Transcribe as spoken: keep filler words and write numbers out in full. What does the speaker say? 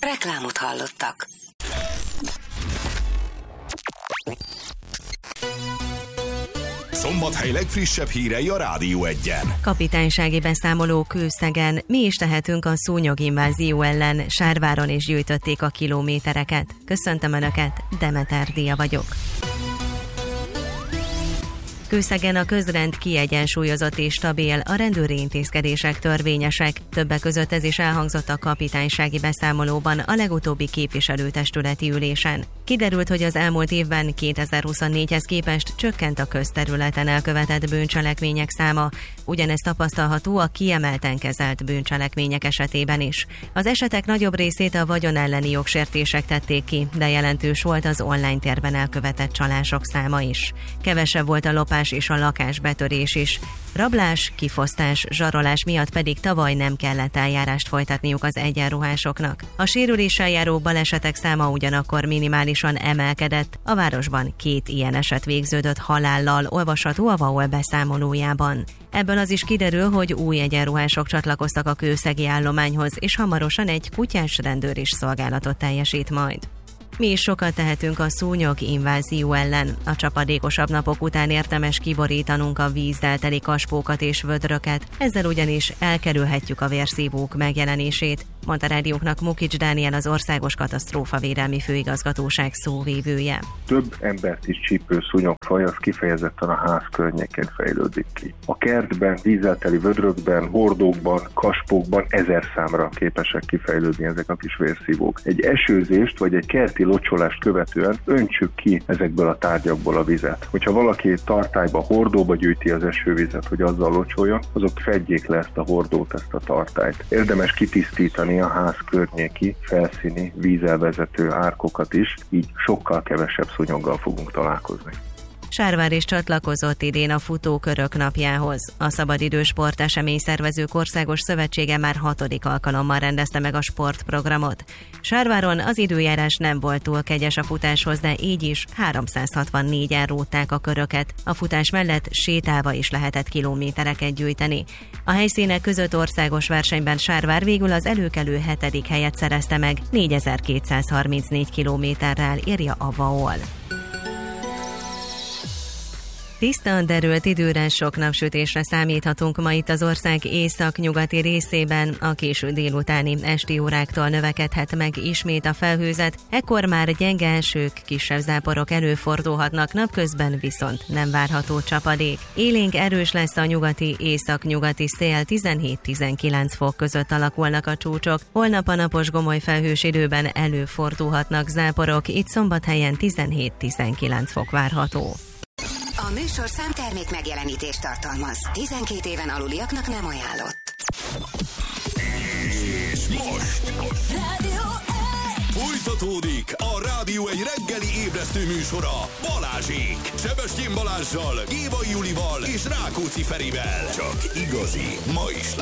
Reklámot hallottak. Szombathely legfrissebb hírei a Rádió Egyen. Kapitánysági beszámoló Kőszegen. Mi is tehetünk a szúnyoginvázió ellen? Sárváron is gyűjtötték a kilométereket. Köszöntöm Önöket, Demeter Dia vagyok. Kőszegen a közrend kiegyensúlyozott és stabil, a rendőri intézkedések törvényesek. Többek között ez is elhangzott a kapitánysági beszámolóban a legutóbbi képviselőtestületi ülésen. Kiderült, hogy az elmúlt évben kétezer-huszonnégyhez képest csökkent a közterületen elkövetett bűncselekmények száma. Ugyanez tapasztalható a kiemelten kezelt bűncselekmények esetében is. Az esetek nagyobb részét a vagyon elleni jogsértések tették ki, de jelentős volt az online térben elkövetett csalások száma is. Kevesebb volt a lopás és a lakásbetörés is. Rablás, kifosztás, zsarolás miatt pedig tavaly nem kellett eljárást folytatniuk az egyenruhásoknak. A sérüléssel járó balesetek száma ugyanakkor minimálisan emelkedett. A városban két ilyen eset végződött halállal, olvasható a VAOL beszámolójában. Ebből az is kiderül, hogy új egyenruhások csatlakoztak a kőszegi állományhoz, és hamarosan egy kutyás rendőr is szolgálatot teljesít majd. Mi is sokat tehetünk a szúnyog invázió ellen. A csapadékosabb napok után érdemes kiborítanunk a vízzel teli kaspókat és vödröket, ezzel ugyanis elkerülhetjük a vérszívók megjelenését, mondta rádióknak Mukics Dániel, az Országos Katasztrófavédelmi Főigazgatóság szóvivője. Több embert is csípő szúnyogfaj az kifejezetten a ház környékén fejlődik ki. A kertben, vízzel teli vödrökben, hordókban, kaspókban ezer számra képesek kifejlődni ezek a kis vérszívók. Egy esőzést vagy egy kerti locsolást követően öntsük ki ezekből a tárgyakból a vizet. Hogyha valaki tartályba, hordóba gyűjti az esővizet, hogy azzal locsoljon, azok fedjék le ezt a hordót, ezt a tartályt. Érdemes kitisztítani a ház környéki, felszíni, vízzel vezető árkokat is, így sokkal kevesebb szúnyoggal fogunk találkozni. Sárvár is csatlakozott idén a futókörök napjához. A Szabadidős Sportesemény Szervezők Országos Szövetsége már hatodik alkalommal rendezte meg a sportprogramot. Sárváron az időjárás nem volt túl kegyes a futáshoz, de így is háromszázhatvannégyen rótták a köröket. A futás mellett sétálva is lehetett kilométereket gyűjteni. A helyszínek között országos versenyben Sárvár végül az előkelő hetedik helyet szerezte meg, négyezer-kétszázharmincnégy kilométerrel, írja a VAOL. Tisztán derült időre, sok napsütésre számíthatunk ma itt az ország észak-nyugati részében. A késő délutáni esti óráktól növekedhet meg ismét a felhőzet, ekkor már gyenge esők, kisebb záporok előfordulhatnak, napközben viszont nem várható csapadék. Élénk erős lesz a nyugati, észak-nyugati szél, tizenhét-tizenkilenc fok között alakulnak a csúcsok. Holnap a napos gomoly felhős időben előfordulhatnak záporok, itt Szombathelyen tizenhét-tizenkilenc fok várható. A műsorszám termék megjelenítést tartalmaz. tizenkét éven aluliaknak nem ajánlott. És most Rádió egy! folytatódik a Rádió egy reggeli ébresztő műsora Balázsék. Sebestyén Balázssal, Gévai Julival és Rákóczi Ferivel. Csak igazi, ma is